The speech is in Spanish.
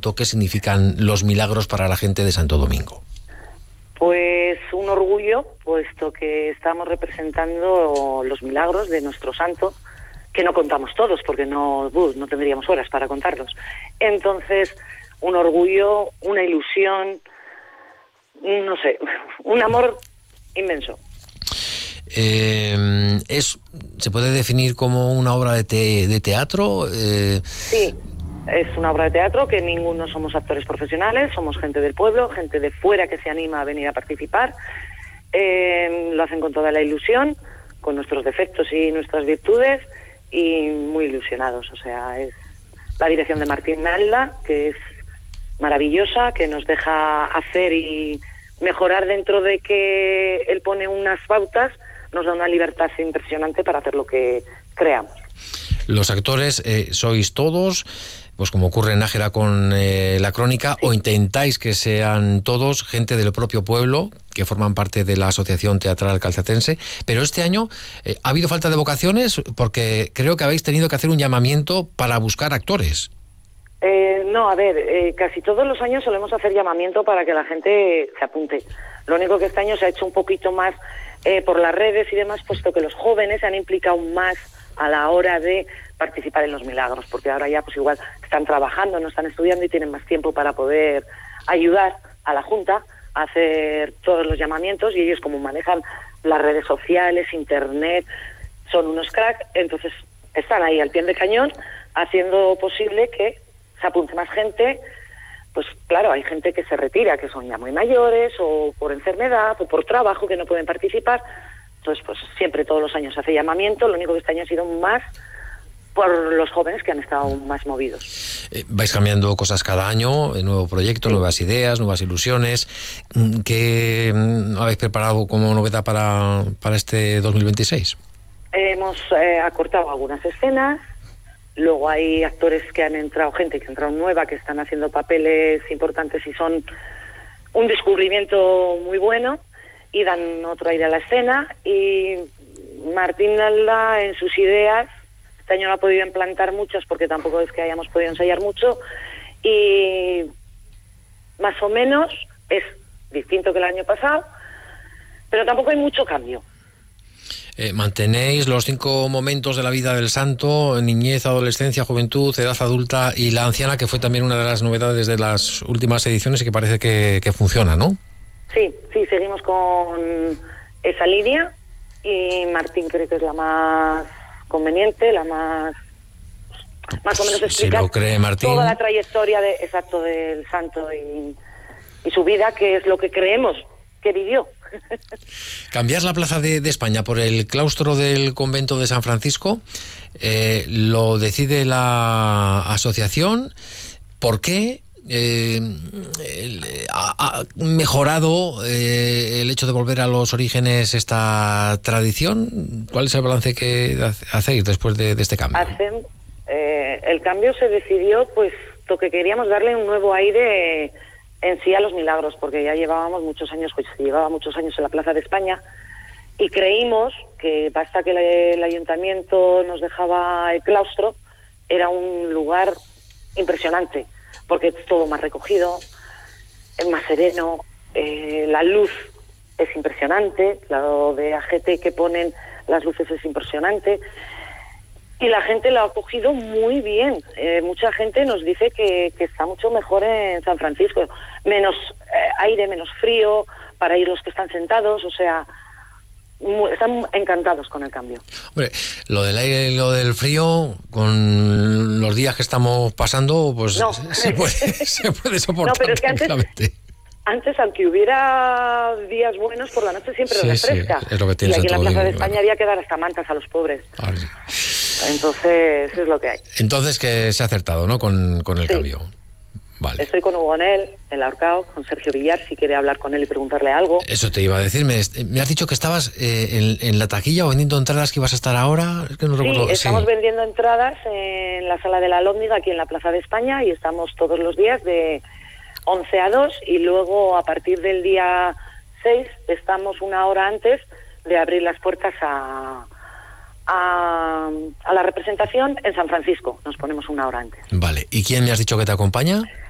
Santo, ¿qué significan los milagros para la gente de Santo Domingo? Pues un orgullo, puesto que estamos representando los milagros de nuestro santo, que no contamos todos, porque no tendríamos horas para contarlos. Entonces, un orgullo, una ilusión, no sé, un amor inmenso. ¿Se puede definir como una obra de teatro? Sí, es una obra de teatro que ninguno somos actores profesionales, somos gente del pueblo, gente de fuera que se anima a venir a participar. Lo hacen con toda la ilusión, con nuestros defectos y nuestras virtudes, y muy ilusionados. O sea, es la dirección de Martín Nalda, que es maravillosa, que nos deja hacer y mejorar dentro de que él pone unas pautas, nos da una libertad impresionante para hacer lo que creamos. Los actores sois todos, pues como ocurre en Nájera con la Crónica, sí. O intentáis que sean todos gente del propio pueblo, que forman parte de la Asociación Teatral Calzatense, pero este año ha habido falta de vocaciones, porque creo que habéis tenido que hacer un llamamiento para buscar actores. No, a ver, casi todos los años solemos hacer llamamiento para que la gente se apunte. Lo único que este año se ha hecho un poquito más por las redes y demás, puesto que los jóvenes se han implicado más a la hora de participar en los milagros, porque ahora ya pues igual están trabajando, no están estudiando y tienen más tiempo para poder ayudar a la Junta a hacer todos los llamamientos, y ellos, como manejan las redes sociales, internet, son unos cracks, entonces están ahí al pie del cañón haciendo posible que se apunte más gente. Pues claro, hay gente que se retira, que son ya muy mayores, o por enfermedad, o por trabajo, que no pueden participar. Entonces, pues siempre, todos los años se hace llamamiento. Lo único que este año ha sido más por los jóvenes, que han estado más movidos. Vais cambiando cosas cada año, nuevo proyecto, sí. Nuevas ideas, nuevas ilusiones. ¿Qué habéis preparado como novedad para este 2026? Hemos acortado algunas escenas. Luego hay actores que han entrado, gente que ha entrado nueva, que están haciendo papeles importantes y son un descubrimiento muy bueno y dan otro aire a la escena. Y Martín Nalda, en sus ideas, este año no ha podido implantar muchas porque tampoco es que hayamos podido ensayar mucho, y más o menos es distinto que el año pasado, pero tampoco hay mucho cambio. Mantenéis los 5 momentos de la vida del santo: niñez, adolescencia, juventud, edad adulta y la anciana, que fue también una de las novedades de las últimas ediciones y que parece que funciona, ¿no? Sí, seguimos con esa línea, y Martín creo que es la más conveniente, la más o menos explicar, si lo cree Martín, toda la trayectoria del santo y su vida, que es lo que creemos que vivió. Cambiar la plaza de España por el claustro del convento de San Francisco, lo decide la asociación. ¿Por qué? ¿Ha mejorado el hecho de volver a los orígenes esta tradición? ¿Cuál es el balance que hacéis después de este cambio? El cambio se decidió, pues, lo que queríamos darle un nuevo aire en sí a los milagros, porque ya llevábamos muchos años, pues llevaba muchos años en la Plaza de España, y creímos que basta que el ayuntamiento nos dejaba el claustro, era un lugar impresionante, porque es todo más recogido, es más sereno, la luz es impresionante, lo de AGT que ponen las luces es impresionante, y la gente lo ha cogido muy bien. Mucha gente nos dice que está mucho mejor en San Francisco, menos aire, menos frío, para ir los que están sentados, o sea, están encantados con el cambio. Hombre, lo del aire y lo del frío, con los días que estamos pasando, pues no. se puede soportar. No, pero es que antes, aunque hubiera días buenos, por la noche siempre refresca. Sí, es lo que tienes, y aquí en la Plaza de España, claro, había que dar hasta mantas a los pobres. Sí. Entonces, es lo que hay. Entonces, que se ha acertado, ¿no?, con el cambio. Vale. Estoy con Hugo Nel, en la Ahorcao, con Sergio Villar, si quiere hablar con él y preguntarle algo. Eso te iba a decir. Me has dicho que estabas en la taquilla o vendiendo entradas, que ibas a estar ahora. Es que no recuerdo. Estamos vendiendo entradas en la Sala de la Alhóndiga, aquí en la Plaza de España, y estamos todos los días de 11 a 2, y luego a partir del día 6 estamos una hora antes de abrir las puertas a la representación en San Francisco. Nos ponemos una hora antes. Vale. ¿Y quién me has dicho que te acompaña?